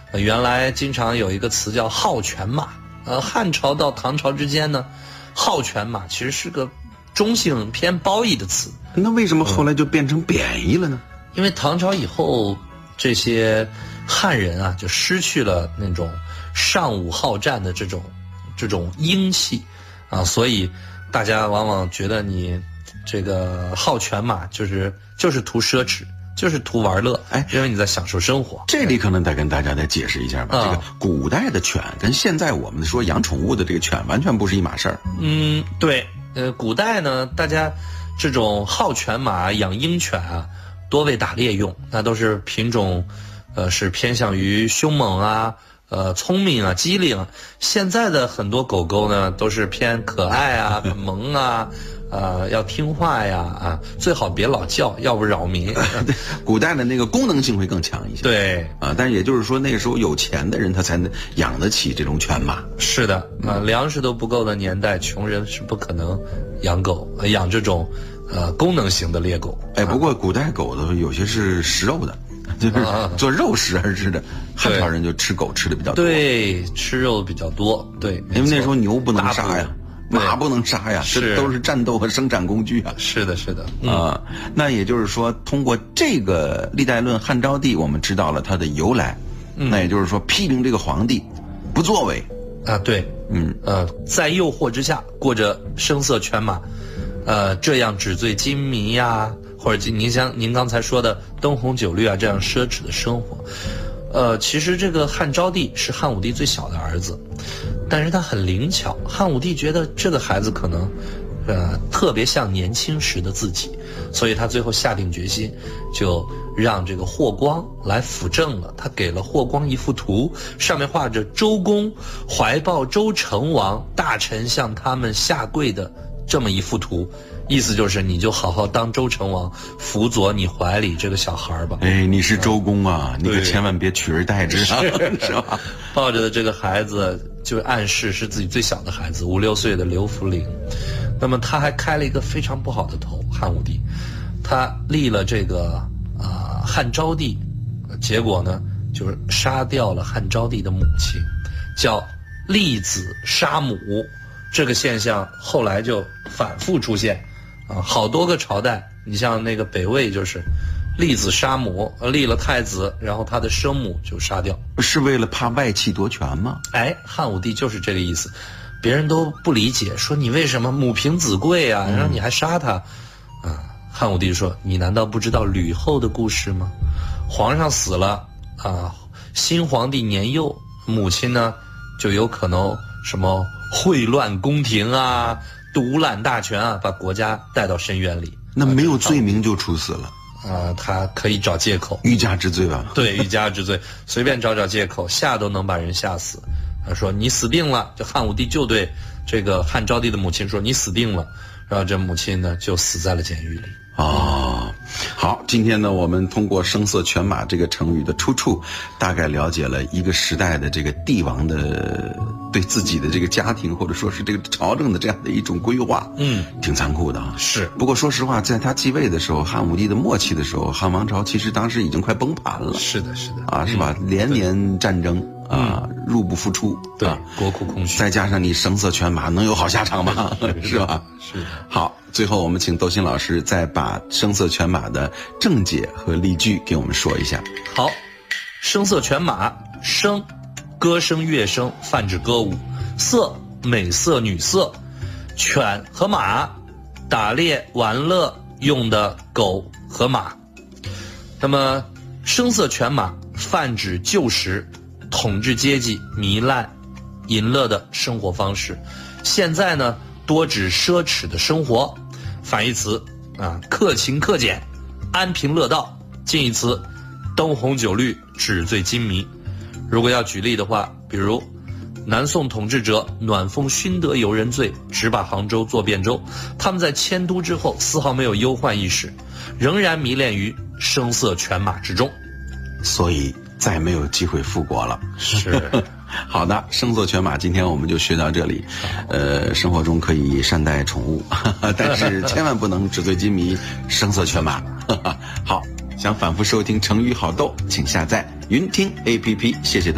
原来经常有一个词叫好犬马，汉朝到唐朝之间呢，好犬马其实是个中性偏褒义的词。 那为什么后来就变成贬义了呢？ 因为唐朝以后，这些汉人啊，就失去了那种尚武好战的这种英气啊，所以大家往往觉得你这个好犬马就是图奢侈，就是图玩乐，因为你在享受生活。 这里可能得跟大家再解释一下吧。这个古代的犬跟现在我们说养宠物的这个犬完全不是一码事儿。 对，古代呢，大家这种好犬马、养鹰犬啊，多为打猎用，那都是品种，是偏向于凶猛啊。聪明啊，机灵。现在的很多狗狗呢，都是偏可爱啊，很萌啊，要听话呀，啊，最好别老叫，要不扰民。 古代的那个功能性会更强一些。 对啊，但是也就是说，那个时候有钱的人他才能养得起这种犬马。 是的，粮食都不够的年代，穷人是不可能养狗，养这种功能型的猎狗。 不过古代狗的有些是食肉的。就是做肉食而吃的，汉朝人就吃狗吃的比较多。 对，吃肉比较多。对， 因为那时候牛不能杀呀，马不能杀呀，这都是战斗和生产工具啊。 是的，是的。 那也就是说，通过这个历代论汉昭帝，我们知道了它的由来。那也就是说，批评这个皇帝不作为啊。对，在诱惑之下过着声色犬马，这样纸醉金迷呀。或者您像您刚才说的灯红酒绿啊，这样奢侈的生活，其实这个汉昭帝是汉武帝最小的儿子，但是他很灵巧，汉武帝觉得这个孩子可能，特别像年轻时的自己，所以他最后下定决心，就让这个霍光来辅政了。他给了霍光一幅图，上面画着周公怀抱周成王，大臣向他们下跪的这么一幅图。意思就是你就好好当周成王，辅佐你怀里这个小孩吧。 你是周公啊，你可千万别取而代之啊，是吧？ 抱着的这个孩子就暗示是自己最小的孩子，5、6岁的刘弗陵。那么他还开了一个非常不好的头，汉武帝，他立了这个汉昭帝，结果呢就是杀掉了汉昭帝的母亲，叫立子杀母。这个现象后来就反复出现。好多个朝代，你像那个北魏就是立子杀母，立了太子，然后他的生母就杀掉， 是为了怕外戚夺权吗？ 汉武帝就是这个意思。别人都不理解，说你为什么母凭子贵啊，然后你还杀他汉武帝说，你难道不知道吕后的故事吗？皇上死了新皇帝年幼，母亲呢就有可能什么秽乱宫廷啊，独揽大权啊，把国家带到深渊里。 那没有罪名就处死了他可以找借口， 欲加之罪吧？ 对，欲加之罪，随便找借口，吓都能把人吓死。他说你死定了，这汉武帝就对这个汉昭帝的母亲说你死定了，然后这母亲呢就死在了监狱里。 好，今天呢，我们通过声色犬马这个成语的出处，大概了解了一个时代的这个帝王的对自己的这个家庭或者说是这个朝政的这样的一种规划，挺残酷的啊。 是。 不过说实话，在他继位的时候，汉武帝的末期的时候，汉王朝其实当时已经快崩盘了。 是的，是的是吧？连年战争入不敷出， 对，国库空虚， 再加上你声色犬马，能有好下场吗？是吧？ 是的。 好，最后我们请窦鑫老师再把声色犬马的正解和例句给我们说一下。 好，声色犬马，声，歌声乐声，泛指歌舞；色，美色女色；犬和马，打猎玩乐用的狗和马。那么声色犬马泛指旧时统治阶级糜烂淫乐的生活方式，现在呢多指奢侈的生活。反义词克勤克俭，安贫乐道；近义词灯红酒绿，纸醉金迷。如果要举例的话，比如南宋统治者暖风熏得游人醉，只把杭州作汴州。他们在迁都之后丝毫没有忧患意识，仍然迷恋于声色犬马之中， 所以再没有机会复国了。 是。 好的，声色犬马今天我们就学到这里。生活中可以善待宠物，但是千万不能纸醉金迷，声色犬马。好，想反复收听成语好逗，请下载云听 APP。谢谢。